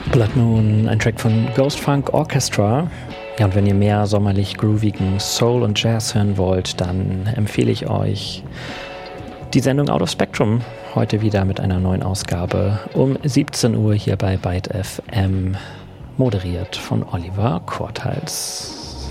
Blood Moon, ein Track von Ghost Funk Orchestra. Ja, und wenn ihr mehr sommerlich groovigen Soul und Jazz hören wollt, dann empfehle ich euch die Sendung Out of Spectrum. Heute wieder mit einer neuen Ausgabe um 17 Uhr hier bei Byte FM, moderiert von Oliver Korthals.